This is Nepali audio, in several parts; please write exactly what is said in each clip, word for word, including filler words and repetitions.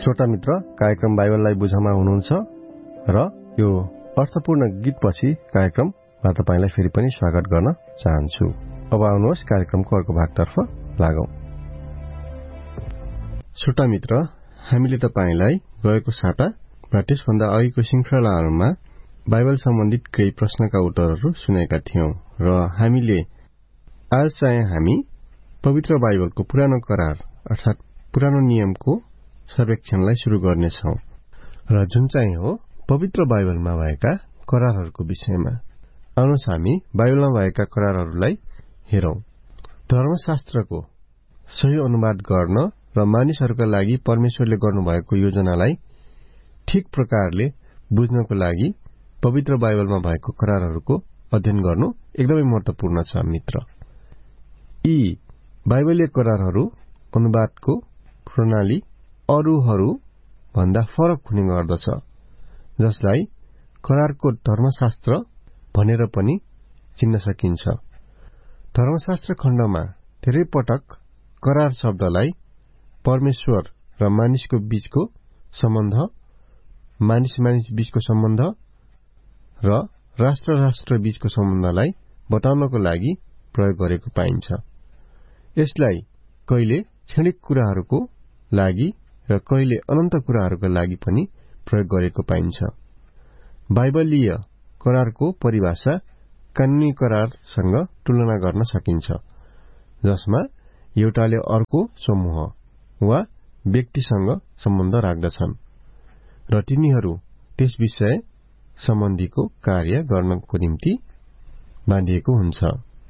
श्रोता मित्र, कार्यक्रम बाइबललाई बुझाउन हुनुहुन्छ र यो अर्थपूर्ण गीतपछि कार्यक्रममा तपाईंलाई फेरि पनि स्वागत गर्न चाहन्छु। अब आउनुहोस् कार्यक्रमको अर्को भागतर्फ लागौं। श्रोता मित्र, हामीले तपाईंलाई गएको साता र त्यसभन्दा अघिको श्रृंखलाहरूमा बाइबल सम्बन्धित केही प्रश्नका उत्तरहरू सुनेका थियौं र हामीले आज चाहिँ हामी पवित्र बाइबलको पुरानो करार अर्थात पुरानो नियमको सर्वेक्षणलाई शुरू गर्नेछौं र जुन चाहिँ हो पवित्र बाइबलमा भएका करारहरूको विषयमा। आउनुहोस् हामी बाइबलमा भएका करारहरूलाई हेरौं। धर्मशास्त्रको सही अनुवाद गर्न र मानिसहरूका लागि परमेश्वरले गर्नुभएको योजनालाई ठीक प्रकारले बुझ्नको लागि पवित्र बाइबलमा भएको करारहरूको अध्ययन गर्नु एकदमै महत्वपूर्ण छ मित्र। यी बाइबलीय करारहरू अनुवादको प्रणाली अरूहरू भन्दा फरक हुने गर्दछ, जसलाई करारको धर्मशास्त्र भनेर पनि चिन्न सकिन्छ। धर्मशास्त्र खण्डमा धेरै पटक करार शब्दलाई परमेश्वर र मानिसको बीचको सम्बन्ध, मानिस मानिस बीचको सम्बन्ध र राष्ट्र राष्ट्र बीचको सम्बन्धलाई बताउनको लागि प्रयोग गरेको पाइन्छ। यसलाई कहिले क्षणिक कुराहरूको लागि र कहिले अनन्त कुराहरूका लागि पनि प्रयोग गरेको पाइन्छ। बाइबलीय करारको परिभाषा कानूनी करारसँग तुलना गर्न सकिन्छ, जसमा एउटाले अर्को समूह वा व्यक्तिसँग सम्बन्ध राख्दछन् र तिनीहरू त्यस विषय सम्बन्धीको कार्य गर्नको निम्ति बाँधिएको हुन्छ।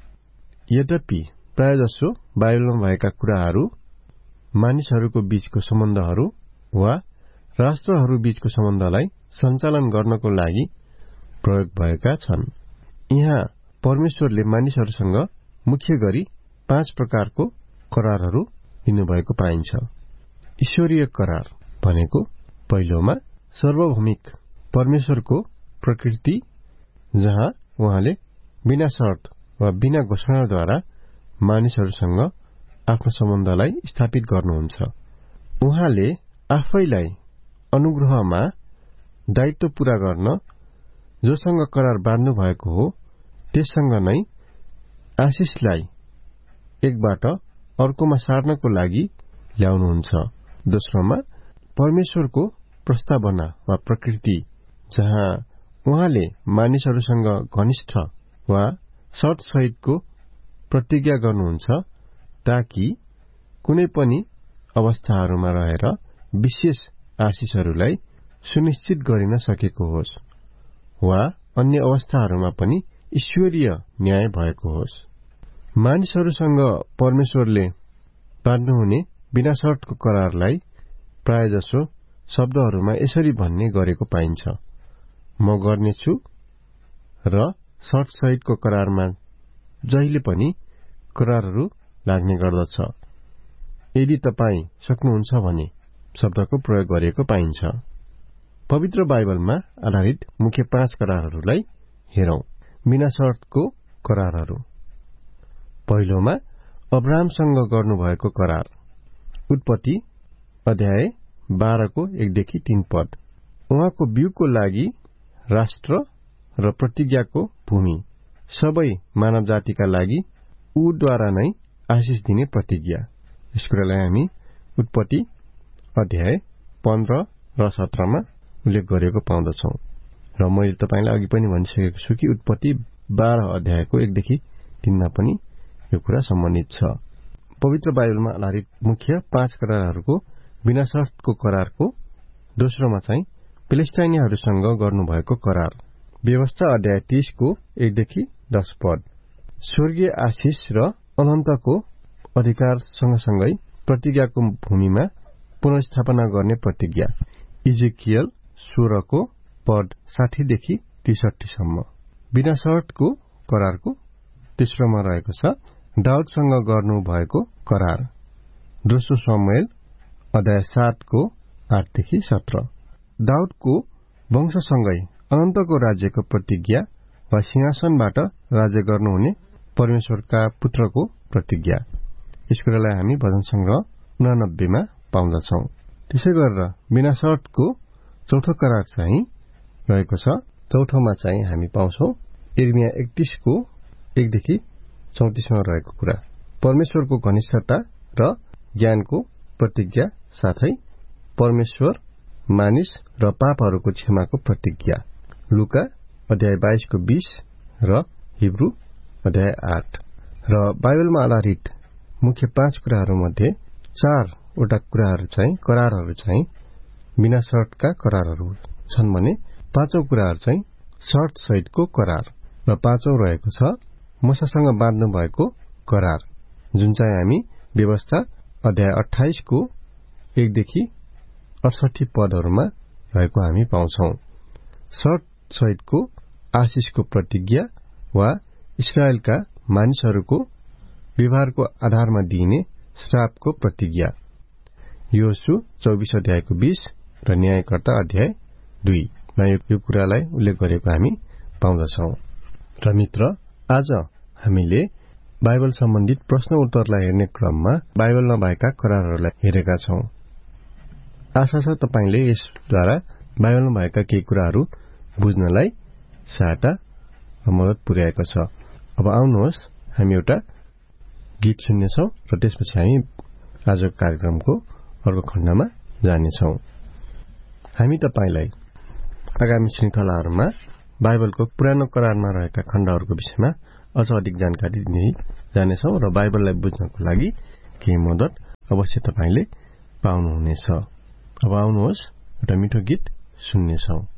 यद्यपि प्रायजसो बाइबलमा भएका कुराहरू मानिसहरूको बीचको सम्बन्धहरू वा राष्ट्रहरू बीचको सम्बन्धलाई सञ्चालन गर्नको लागि प्रयोग भएका छन्। यहाँ परमेश्वरले मानिसहरूसँग मुख्य गरी पाँच प्रकारको करारहरू दिनुभएको पाइन्छ। ईश्वरीय करार भनेको पहिलोमा सार्वभौमिक परमेश्वरको प्रकृति, जहाँ उहाँले बिना शर्त वा बिना घोषणाद्वारा मानिसहरूसँग आफ्नो सम्बन्धलाई स्थापित गर्नुहुन्छ। उहाँले आफैलाई अनुग्रहमा दायित्व पूरा गर्न जोसँग करार बाँध्नु भएको हो, त्यससँग नै आशिषलाई एकबाट अर्कोमा सार्नको लागि ल्याउनुहुन्छ। दोस्रोमा परमेश्वरको प्रस्तावना वा प्रकृति, जहाँ उहाँले मानिसहरूसँग घनिष्ठ वा शर्तसहितको प्रतिज्ञा गर्नुहुन्छ, ताकि कुनै पनि अवस्थाहरूमा रहेर विशेष आशिषहरूलाई सुनिश्चित गरिन सकेको होस् वा अन्य अवस्थाहरूमा पनि ईश्वरीय न्याय भएको होस्। मानिसहरूसँग परमेश्वरले बाँध्नुहुने बिना शर्तको करारलाई प्रायजसो शब्दहरूमा यसरी भन्ने गरेको पाइन्छ, म गर्नेछु र शर्तसहितको करारमा जहिले पनि करारहरू लाग्ने गर्दछ। यदि तपाई सक्नुहुन्छ भने शब्दको प्रयोग गरिएको पाइन्छ। पवित्र बाइबलमा आधारित मुख्य पाँच करारहरूलाई हेरौं। बिना शर्तको करारहरू। पहिलोमा अब्राहमसँग गर्नुभएको करार। उत्पत्ति अध्याय बाह्रको एकदेखि तीन पद। उहाँको बीउको लागि राष्ट्र र प्रतिज्ञाको भूमि, सबै मानव जातिका लागि ऊद्वारा नै आशिष दिने प्रतिज्ञा। यस कुरालाई हामी उत्पत्ति अध्याय पन्ध्र र सत्रमा उल्लेख गरेको पाउँदछौं र मैले तपाईंलाई अघि पनि भनिसकेको छु कि उत्पत्ति बाह्र अध्यायको एकदेखि तीनमा पनि यो कुरा सम्बन्धित छ। पवित्र बाइबलमा आधारित मुख्य पाँच करारहरूको बिना शर्तको करारको दोस्रोमा चाहिँ फिलिस्टाइनीहरूसँग गर्नुभएको करार। व्यवस्था अध्याय तीसको एकदेखि दश पद। स्वर्गीय आशिष र अनन्तको अधिकार सँगसँगै प्रतिज्ञाको भूमिमा पुनर्स्थापना गर्ने प्रतिज्ञा। इजेकियल सोह्रको पद साठीदेखि त्रिसठीसम्म। बिना शर्तको करारको तेस्रोमा रहेको छ दाउदसँग गर्नुभएको करार। दोस्रो शमूएल अध्याय सातको आठदेखि सत्र। दाउदको वंशसँगै अनन्तको राज्यको प्रतिज्ञा वा सिंहासनबाट राज्य गर्नुहुने परमेश्वरका पुत्रको प्रतिज्ञा। यस कुरालाई हामी भजन संग्रह उनानब्बेमा पाउँदछौं। त्यसै गरेर बिना शर्तको चौथो करार चाहिँ रहेको छ। चौथोमा चाहिँ हामी पाउँछौ यिर्मया एकतीसको एकदेखि चौतिसमा रहेको कुरा। परमेश्वरको घनिष्ठता र ज्ञानको प्रतिज्ञा साथै परमेश्वर, मानिस र पापहरूको क्षमाको प्रतिज्ञा। लुका अध्याय बाइसको बीस र हिब्रू अध्याय आठ। र बाइबलमा आधारित मुख्य पाँच कुराहरूमध्ये चारवटा कुराहरू चाहिँ करारहरू चाहिँ बिना शर्तका करारहरू छन् भने पाँचौं कुराहरू चाहिँ शर्त सहितको करार। र पाँचौं रहेको छ मूसासँग बाँध्नु भएको करार, जुन चाहिँ हामी व्यवस्था अध्याय अट्ठाइसको एकदेखि अडसठी पदहरूमा रहेको हामी पाउँछौ। शर्त सहितको आशिषको प्रतिज्ञा वा इस्राएलका मानिसहरूको व्यवहारको आधारमा दिइने श्रापको प्रतिज्ञा। योशु चौबीस अध्यायको बीस र न्यायकर्ता अध्याय दुईमा यो कुरालाई उल्लेख गरेको हामी पाउँदछौ। र मित्र, आज हामीले बाइबल सम्बन्धित प्रश्न उत्तरलाई हेर्ने क्रममा बाइबलमा भएका करारहरूलाई हेरेका छौं। आशा छ तपाईले यसद्वारा बाइबलमा भएका केही कुराहरू बुझ्नलाई सहायता र मद्दत पुर्याएको छ। अब आउनुहोस् हामी एउटा गीत सुन्नेछौं र त्यसपछि हामी आजको कार्यक्रमको अर्को खण्डमा जानेछौं। हामी तपाईलाई आगामी श्रृंखलाहरूमा बाइबलको पुरानो करारमा रहेका खण्डहरूको विषयमा अझ अधिक जानकारी दिने जानेछौं र बाइबललाई बुझ्नको लागि केही मद्दत अवश्य तपाईले पाउनुहुनेछ। अब आउनुहोस् एउटा मिठो गीत सुन्नेछौं।